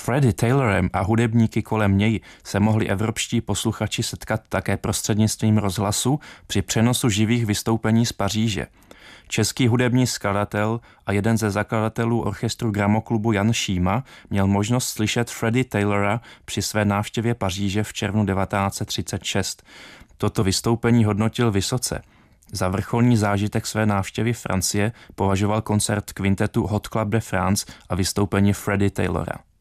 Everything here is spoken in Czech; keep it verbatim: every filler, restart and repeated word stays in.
Freddie Taylorem a hudebníky kolem něj se mohli evropští posluchači setkat také prostřednictvím rozhlasu při přenosu živých vystoupení z Paříže. Český hudební skladatel a jeden ze zakladatelů orchestru Gramoklubu Jan Šíma měl možnost slyšet Freddie Taylora při své návštěvě Paříže v červnu devatenáct set třicet šest. Toto vystoupení hodnotil vysoce. Za vrcholný zážitek své návštěvy Francie považoval koncert kvintetu Hot Club de France a vystoupení Freddie Taylora.